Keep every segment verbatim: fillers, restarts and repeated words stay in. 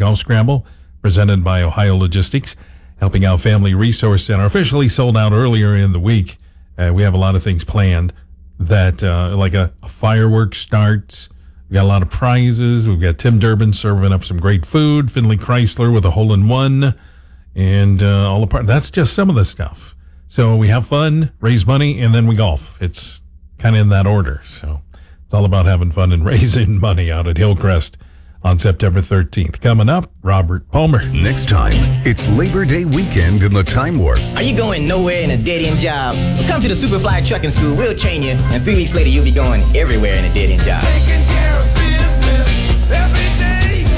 Golf Scramble, presented by Ohio Logistics, Helping Out Family Resource Center. Officially sold out earlier in the week. Uh, we have a lot of things planned that, uh, like a, a fireworks start. We got a lot of prizes. We've got Tim Durbin serving up some great food. Finley Chrysler with a hole-in-one. And uh, all the part. That's just some of the stuff. So we have fun, raise money, and then we golf. It's kind of in that order. So it's all about having fun and raising money out at Hillcrest on September thirteenth. Coming up, Robert Palmer. Next time, it's Labor Day weekend in the Time Warp. Are you going nowhere in a dead-end job? Well, come to the Superfly Trucking School. We'll train you, and three weeks later, you'll be going everywhere in a dead-end job. Taking care of business every day.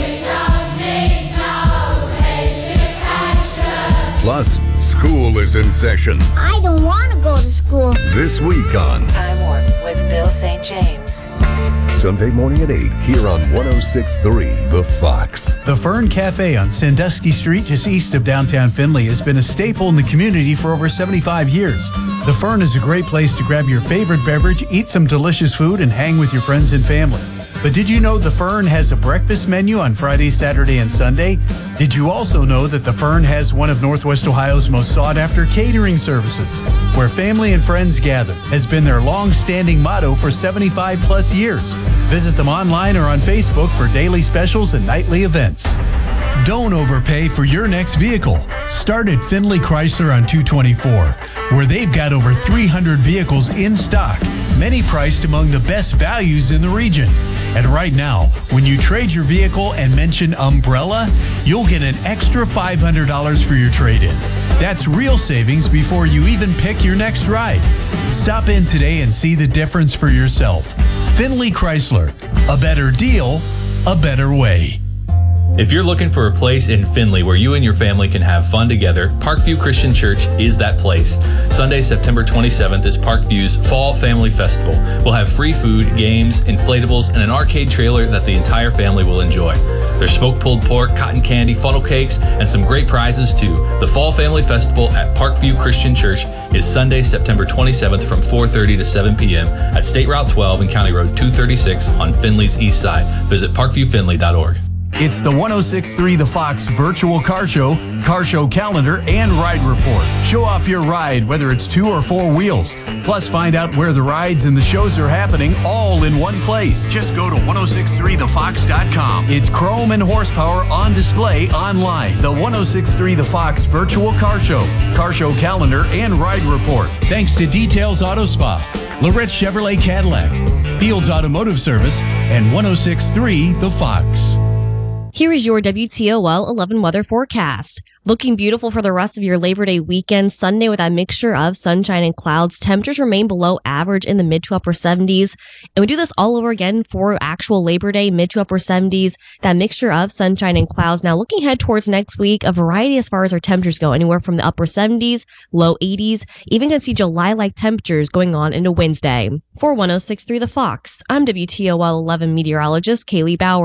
Plus, school is in session. I don't want to go to school. This week on Time Warp with Bill Saint James. Sunday morning at eight here on one oh six point three The Fox. The Fern Cafe on Sandusky Street, just east of downtown Findlay, has been a staple in the community for over seventy-five years. The Fern is a great place to grab your favorite beverage, eat some delicious food, and hang with your friends and family. But did you know the Fern has a breakfast menu on Friday, Saturday, and Sunday? Did you also know that the Fern has one of Northwest Ohio's most sought-after catering services, where family and friends gather, has been their long-standing motto for seventy-five plus years. Visit them online or on Facebook for daily specials and nightly events. Don't overpay for your next vehicle. Start at Finley Chrysler on two twenty-four, where they've got over three hundred vehicles in stock, many priced among the best values in the region. And right now, when you trade your vehicle and mention Umbrella, you'll get an extra five hundred dollars for your trade-in. That's real savings before you even pick your next ride. Stop in today and see the difference for yourself. Finley Chrysler, a better deal, a better way. If you're looking for a place in Findlay where you and your family can have fun together, Parkview Christian Church is that place. Sunday, September twenty-seventh is Parkview's Fall Family Festival. We'll have free food, games, inflatables, and an arcade trailer that the entire family will enjoy. There's smoked pulled pork, cotton candy, funnel cakes, and some great prizes too. The Fall Family Festival at Parkview Christian Church is Sunday, September twenty-seventh from four thirty to seven p.m. at State Route twelve and County Road two thirty-six on Findlay's east side. Visit parkview finley dot org. It's the one oh six point three The Fox Virtual Car Show, Car Show Calendar, and Ride Report. Show off your ride, whether it's two or four wheels. Plus, find out where the rides and the shows are happening all in one place. Just go to ten sixty-three the fox dot com. It's chrome and horsepower on display online. The ten sixty-three The Fox Virtual Car Show, Car Show Calendar, and Ride Report. Thanks to Details Auto Spa, Lorette Chevrolet Cadillac, Fields Automotive Service, and ten sixty-three The Fox. Here is your W T O L eleven weather forecast. Looking beautiful for the rest of your Labor Day weekend. Sunday with a mixture of sunshine and clouds. Temperatures remain below average in the mid to upper seventies. And we do this all over again for actual Labor Day, mid to upper seventies. That mixture of sunshine and clouds. Now looking ahead towards next week, a variety as far as our temperatures go. Anywhere from the upper seventies, low eighties. Even can see July-like temperatures going on into Wednesday. For ten sixty-three The Fox, I'm W T O L eleven meteorologist Kaylee Bauer.